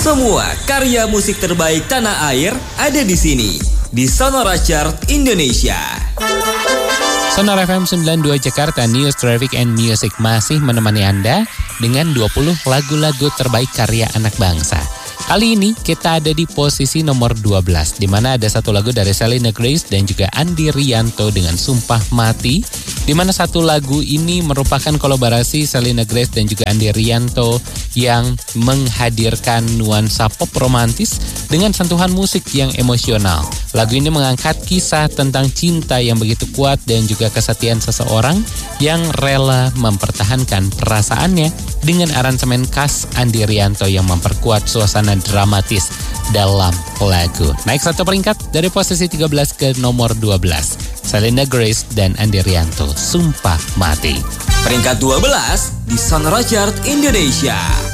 Semua karya musik terbaik tanah air ada di sini, di Sonora Chart Indonesia. Sonora FM 92 Jakarta, News, Traffic, and Music masih menemani Anda dengan 20 lagu-lagu terbaik karya anak bangsa. Kali ini kita ada di posisi nomor 12, di mana ada satu lagu dari Selena Grace dan juga Andi Rianto dengan Sumpah Mati, di mana satu lagu ini merupakan kolaborasi Selena Grace dan juga Andi Rianto yang menghadirkan nuansa pop romantis dengan sentuhan musik yang emosional. Lagu ini mengangkat kisah tentang cinta yang begitu kuat dan juga kesetiaan seseorang yang rela mempertahankan perasaannya dengan aransemen khas Andi Rianto yang memperkuat suasana dramatis dalam lagu. Naik satu peringkat dari posisi 13 ke nomor 12. Selena Grace dan Andi Rianto, Sumpah Mati. Peringkat 12 di Sonora Chart Indonesia.